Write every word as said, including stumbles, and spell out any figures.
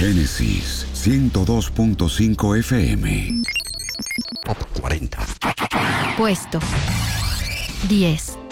Génesis ciento dos punto cinco F M. Top cuarenta. Puesto diez.